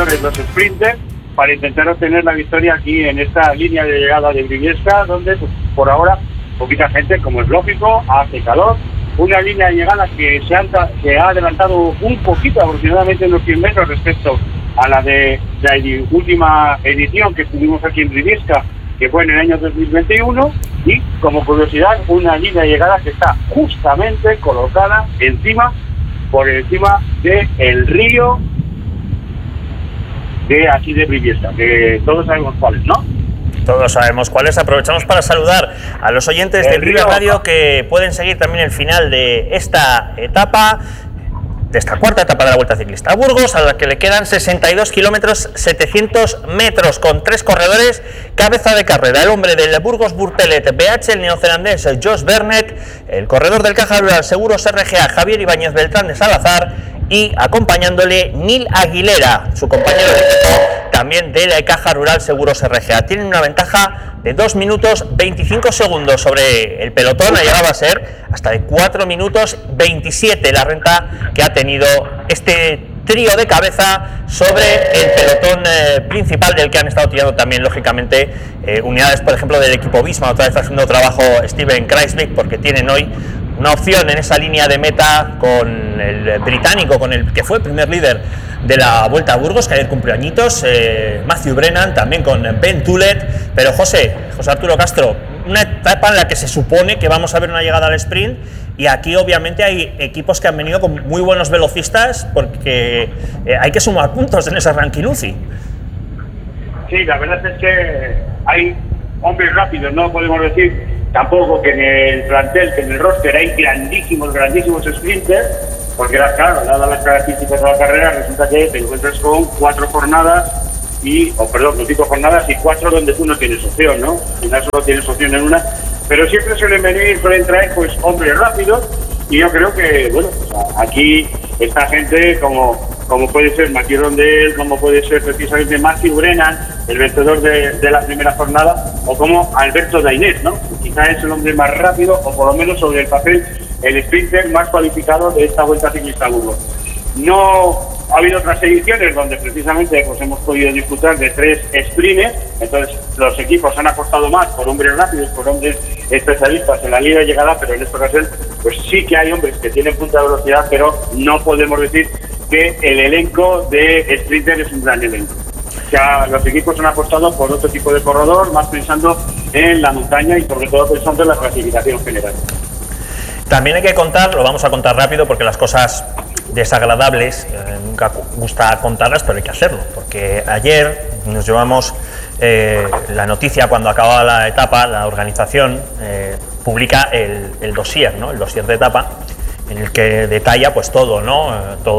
corredores, los sprinters, para intentar obtener la victoria aquí en esta línea de llegada de Briviesca, donde pues, por ahora poquita gente, como es lógico, hace calor. Una línea de llegada que se ha adelantado un poquito, aproximadamente unos 100 metros respecto a la de la última edición que tuvimos aquí en Briviesca, que fue en el año 2021, y como curiosidad, una línea de llegada que está justamente colocada por encima del río de aquí de Briviesca, que todos sabemos cuál es, ¿no? Todos sabemos cuáles. Aprovechamos para saludar a los oyentes de Vive Radio que pueden seguir también el final de esta etapa, de esta cuarta etapa de la Vuelta Ciclista a Burgos, a la que le quedan 62 kilómetros 700 metros, con 3 corredores cabeza de carrera: el hombre del Burgos Burpelet BH, el neozelandés Josh Burnett, el corredor del Caja Rural Seguros RGA Javier Ibáñez Beltrán de Salazar, y acompañándole Nil Aguilera, su compañero de equipo, también de la Caja Rural Seguros RGA. Tienen una ventaja de 2 minutos 25 segundos sobre el pelotón. Ha llegado a ser hasta de 4 minutos 27 la renta que ha tenido este trío de cabeza sobre el pelotón principal, del que han estado tirando también, lógicamente, unidades, por ejemplo, del equipo Visma. Otra vez está haciendo trabajo Steven Kruijswijk, porque tienen hoy una opción en esa línea de meta con el británico, con el que fue primer líder de la Vuelta a Burgos, que ayer cumplió añitos, Matthew Brennan, también con Ben Tulet. Pero José Arturo Castro, una etapa en la que se supone que vamos a ver una llegada al sprint, y aquí obviamente hay equipos que han venido con muy buenos velocistas, porque hay que sumar puntos en ese ranking UCI. Sí, la verdad es que hay hombres rápidos, no podemos decir tampoco que en el plantel, que en el roster hay grandísimos sprinters, porque claro, dadas las características de la carrera, resulta que te encuentras con 4 jornadas y 5 jornadas y 4 donde tú no tienes opción, ¿no? Al final solo tienes opción en una, pero siempre suelen traer pues hombres rápidos, y yo creo que, bueno, pues aquí esta gente como puede ser Mathieu Rondel, como puede ser precisamente Matthew Brennan, el vencedor de la primera jornada, o como Alberto Dainés, ¿no? Quizás es el hombre más rápido, o por lo menos sobre el papel, el sprinter más cualificado de esta Vuelta Ciclista a Burgos. No ha habido otras ediciones donde precisamente pues hemos podido disfrutar de 3 sprinters, entonces los equipos han apostado más por hombres rápidos, por hombres especialistas en la línea de llegada, pero en esta ocasión pues sí que hay hombres que tienen punta de velocidad, pero no podemos decir que el elenco de sprinter es un gran elenco. Ya los equipos han apostado por otro tipo de corredor, más pensando en la montaña y sobre todo pensando en la clasificación general. También hay que contar, lo vamos a contar rápido porque las cosas desagradables nunca gusta contarlas, pero hay que hacerlo, porque ayer nos llevamos la noticia cuando acababa la etapa. La organización publica el dossier, ¿no? El dossier de etapa, en el que detalla pues todo, ¿no?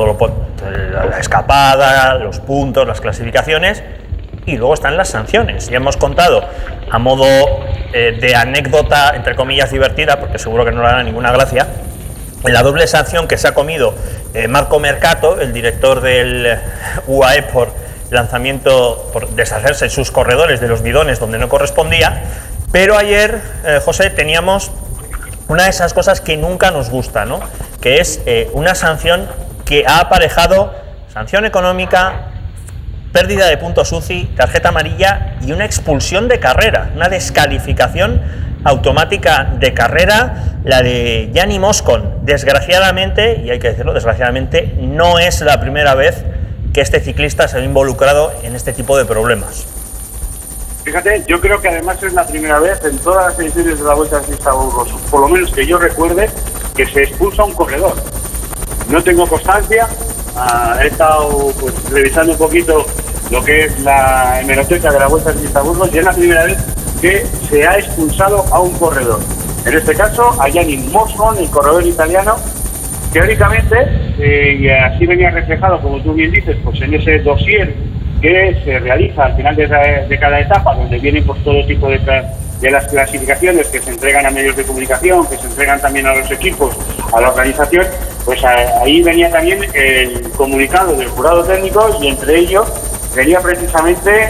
La escapada, los puntos, las clasificaciones, y luego están las sanciones. Ya hemos contado a modo de anécdota, entre comillas, divertida, porque seguro que no le hará ninguna gracia, la doble sanción que se ha comido Marco Mercato, el director del UAE, por lanzamiento, por deshacerse en sus corredores de los bidones donde no correspondía. Pero ayer, José, teníamos una de esas cosas que nunca nos gusta, ¿no? Que es una sanción que ha aparejado sanción económica, pérdida de puntos UCI, tarjeta amarilla y una expulsión de carrera, una descalificación automática de carrera, la de Gianni Moscon. Desgraciadamente, y hay que decirlo, desgraciadamente, no es la primera vez que este ciclista se ha involucrado en este tipo de problemas. Fíjate, yo creo que además es la primera vez en todas las ediciones de la Vuelta Ciclista a Burgos, por lo menos que yo recuerde, que se expulsa a un corredor. No tengo constancia, he estado pues, revisando un poquito lo que es la hemeroteca de la Vuelta Ciclista a Burgos, y es la primera vez que se ha expulsado a un corredor. En este caso, a Gianni Moscon, el corredor italiano. Teóricamente, y así venía reflejado, como tú bien dices, pues en ese dossier que se realiza al final de cada etapa, donde vienen pues, todo tipo de las clasificaciones que se entregan a medios de comunicación, que se entregan también a los equipos, a la organización, pues ahí venía también el comunicado del jurado técnico, y entre ellos venía precisamente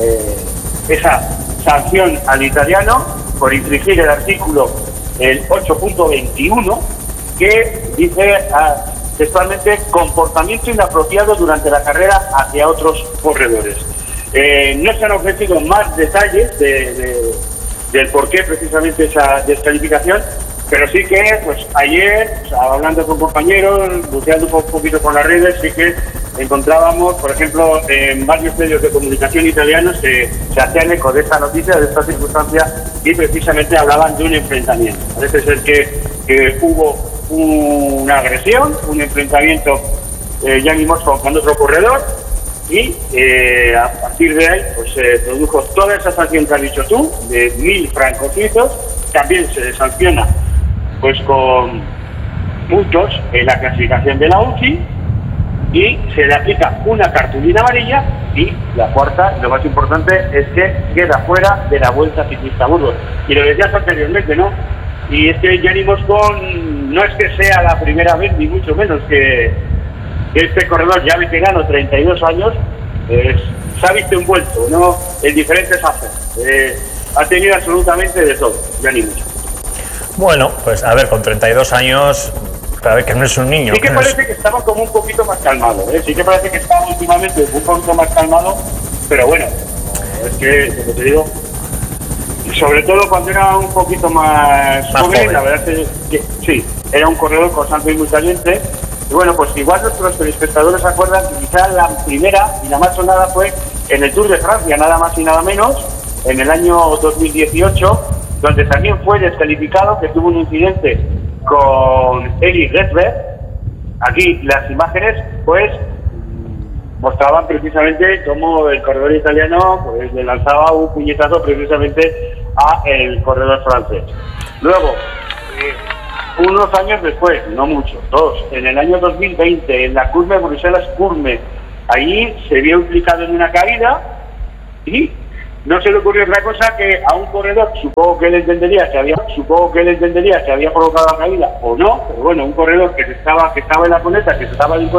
esa sanción al italiano por infringir el artículo el 8.21, que dice textualmente, comportamiento inapropiado durante la carrera hacia otros corredores. No se han ofrecido más detalles del por qué precisamente esa descalificación, pero sí que pues ayer, hablando con compañeros, buceando un poquito por las redes, sí que encontrábamos, por ejemplo, en varios medios de comunicación italianos que se hacían eco de esta noticia, de esta circunstancia, y precisamente hablaban de un enfrentamiento. Parece ser que hubo una agresión, un enfrentamiento Gianni Moscon con otro corredor, y a partir de ahí pues se produjo toda esa sanción que has dicho tú, de 1.000 francos suizos. También se sanciona pues con puntos en la clasificación de la UCI, y se le aplica una cartulina amarilla, y la cuarta, lo más importante, es que queda fuera de la Vuelta Ciclista a Burgos. Y lo decías anteriormente, ¿no? Y es que Gianni Moscon no es que sea la primera vez, ni mucho menos, que este corredor ya veterano, 32 años, se ha visto envuelto, ¿no?, en diferentes afres. Ha tenido absolutamente de todo, Gianni Moscon. Bueno, pues a ver, con 32 años, a ver, que no es un niño. Sí que parece que estaba como un poquito más calmado, ¿eh? Sí que parece que estaba últimamente un poquito más calmado, pero bueno, es que, como te digo, sobre todo cuando era un poquito más joven, la verdad es que sí, era un corredor constante y muy caliente. Y bueno, pues igual nuestros telespectadores se acuerdan que quizás la primera y la más sonada fue en el Tour de Francia, nada más y nada menos, en el año 2018, donde también fue descalificado, que tuvo un incidente con Eli Redberg. Aquí las imágenes pues mostraban precisamente cómo el corredor italiano pues le lanzaba un puñetazo precisamente a el corredor francés. Luego, unos años después, no mucho, en el año 2020, en la Curme Bruselas-Curme, allí se vio implicado en una caída y no se le ocurrió otra cosa que a un corredor, supongo que él entendería que había provocado la caída o no, pero bueno, un corredor que estaba en la cuneta, que se estaba